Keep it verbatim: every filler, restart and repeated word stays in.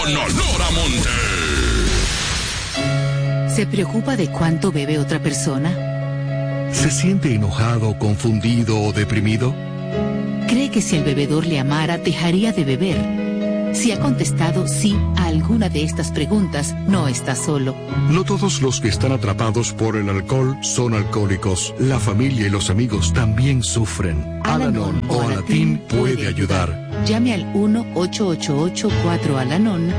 Nora Monte. ¿Se preocupa de cuánto bebe otra persona? ¿Se siente enojado, confundido o deprimido? ¿Cree que si el bebedor le amara, dejaría de beber? Si ha contestado sí a alguna de estas preguntas, no está solo. No todos los que están atrapados por el alcohol son alcohólicos. La familia y los amigos también sufren. Al-Anon o Alatín puede ayudar. Llame al uno ocho ocho ocho cuatro Al-Anon